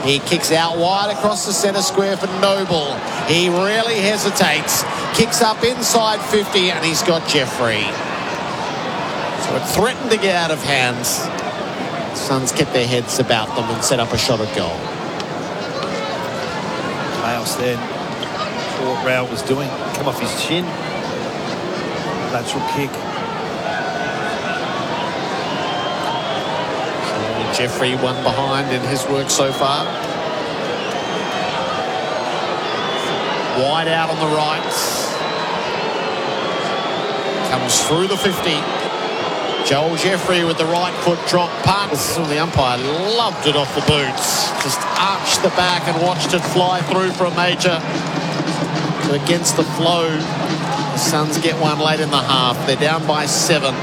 He kicks out wide across the centre square for Noble. He really hesitates. Kicks up inside 50 and he's got Jeffrey. So it threatened to get out of hands. The Suns kept their heads about them and set up a shot at goal. Chaos there. What Rowell was doing. Come off his chin. Lateral kick. Jeffrey one behind in his work so far. Wide out on the right. Comes through the 50. Joel Jeffrey with the right foot drop punt. The umpire loved it off the boots. Just arched the back and watched it fly through for a major. Against the flow. The Suns get one late in the half. They're down by 7.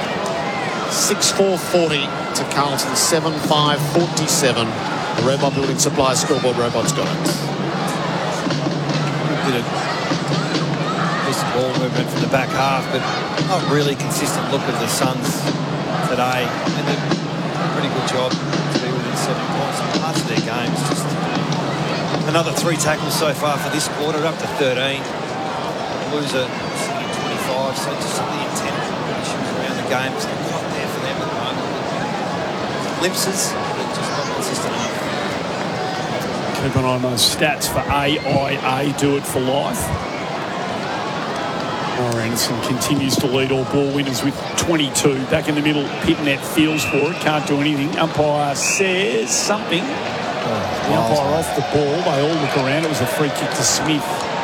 6-4-40 to Carlton, 7-5-47. The Robot Building Supply scoreboard robot's got it. Did a decent ball movement from the back half, but not really consistent look of the Suns today. And a pretty good job to be within 7 points. Parts of their game is just another 3 tackles so far for this quarter, up to 13. Loser sitting at 25, so just some of the intent issues around the game. It's not quite there for them at the moment. Glimpses, but just not consistent enough. Keep an eye on those stats for AIA, Do It For Life. Noah Anderson continues to lead all ball winners with 22. Back in the middle, Pitnet feels for it, can't do anything. Umpire says something. The umpire off the ball. They all look around. It was a free kick to Smith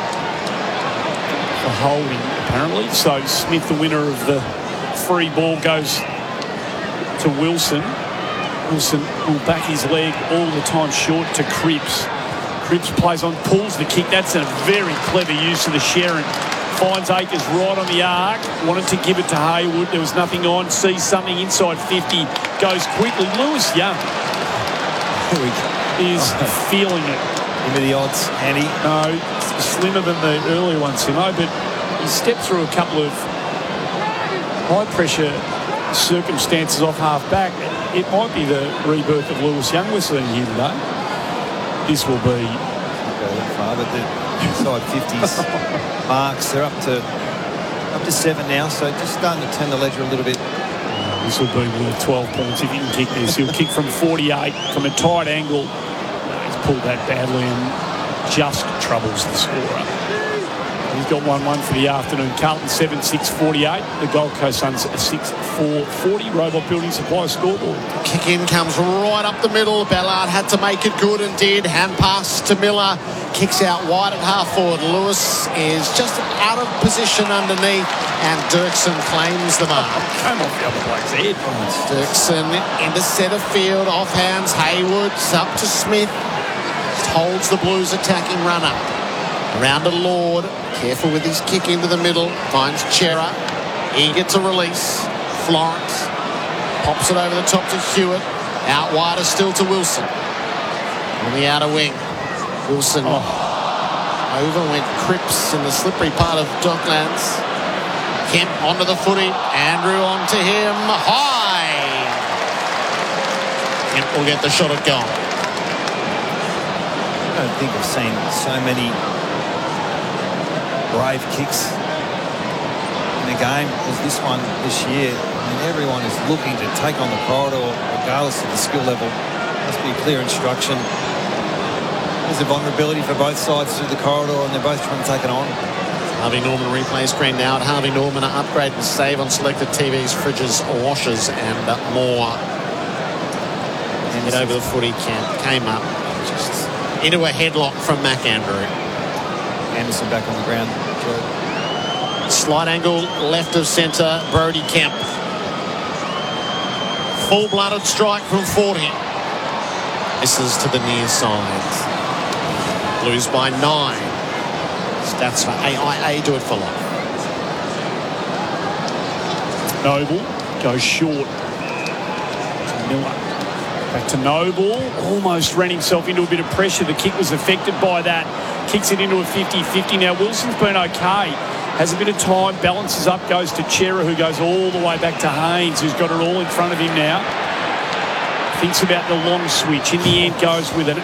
for holding, apparently. So Smith, the winner of the free ball, goes to Wilson. Wilson will back his leg all the time short to Cripps. Cripps plays on, pulls the kick. That's a very clever use of the Sharon. Finds Akers right on the arc. Wanted to give it to Hayward. There was nothing on. Sees something inside 50. Goes quickly. Lewis Young is feeling it. Give me the odds, Andy. No, slimmer than the earlier one, Simo, but he stepped through a couple of high-pressure circumstances off half-back. It might be the rebirth of Lewis Young we're seeing here today. This will be... Go that far, but the inside 50s marks, they're up to 7 now, so just starting to turn the ledger a little bit. This will be worth 12 points if he can kick this. He'll kick from 48 from a tight angle. No, he's pulled that badly and just troubles the scorer. He's got 1-1 for the afternoon. Carlton 7-6-48. The Gold Coast Suns 6-4-40. Robot Building Supply scoreboard. Kick in comes right up the middle. Ballard had to make it good and did. Hand pass to Miller. Kicks out wide at half forward. Lewis is just out of position underneath and Dirksen claims the mark. Came off the other bloke's head. Dirksen into centre field. Off hands. Hayward's up to Smith. Just holds the Blues attacking runner. Around to Lord. Careful with his kick into the middle. Finds Chera. He gets a release. Florence pops it over the top to Hewitt. Out wider still to Wilson. On the outer wing. Wilson over went Cripps in the slippery part of Docklands. Kemp onto the footy. Andrew onto him. High. Kemp will get the shot at goal. I don't think I've seen so many brave kicks in a game as this one this year. I mean, everyone is looking to take on the corridor regardless of the skill level. Must be a clear instruction. There's a vulnerability for both sides through the corridor and they're both trying to take it on. Harvey Norman replay screen now at Harvey Norman. Upgrade and save on selected TVs, fridges, washers and more. Get over the footy. Came up just into a headlock from McAndrew. Anderson back on the ground. Slight angle left of centre. Brody Kemp. Full-blooded strike from 40. Misses to the near side. Blues by 9. Stats for AIA Do It For Life. Noble goes short to Miller. Back to Noble. Almost ran himself into a bit of pressure. The kick was affected by that. Kicks it into a 50-50. Now Wilson's been okay. Has a bit of time. Balances up. Goes to Chera, who goes all the way back to Haynes, who's got it all in front of him now. Thinks about the long switch. In the end goes with an